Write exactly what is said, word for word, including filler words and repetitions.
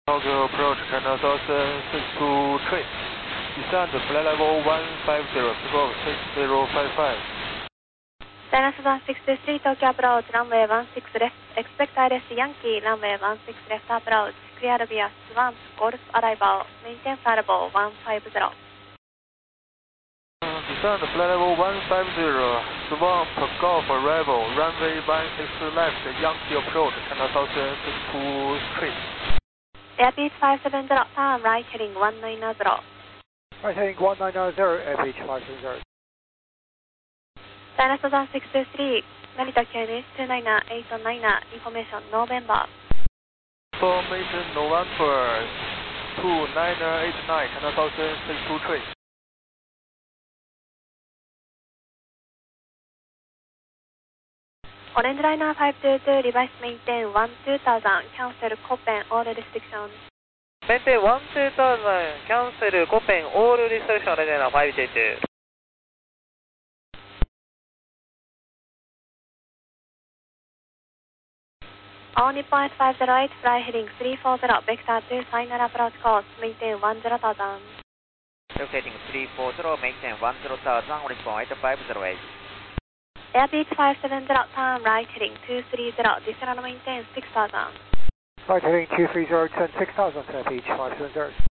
Tokyo approach, China Southern six two three. Descend flight level one five zero, squawk six zero five five. China Southern six two three, Tokyo approach, runway one six left, expect I R S Yankee, runway one six left approach, cleared via Swamp, Golf arrival, maintain flight level one five zero. Descend flight level one five zero, Swamp, Golf arrival, runway one six left, Yankee approach, China Southern six two three. Airbus five seven zero, turn right heading one nine zero. Right heading one nine zero, Airbus five seven zero. China Southern six two three, Narita K N S two nine eight nine, information November. Information November two nine eight nine, China Southern six two three. Orange Liner five two two, revised maintain one two thousand, cancel Copen, all restrictions. Maintain one two thousand, cancel Copen, all restrictions, Orange Liner five two two. All Nippon S five zero eight, fly heading three four zero, vector two, final approach course, maintain one zero thousand. Locating three four zero, maintain one zero thousand, Nippon eight five zero eight. Airbus five seven zero, turn right heading two three zero, descend and maintain six thousand. Right heading two three zero, turn six thousand, Airbus five seven zero.